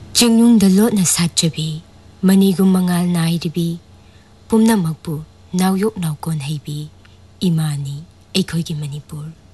Chingnungda lotna satjabi, manigum mangal nairibi, pumnamakpu nauyok naukon heibi, imani, ꯑꯩꯈꯣꯏꯒꯤ ꯃꯅꯤꯄꯨꯔ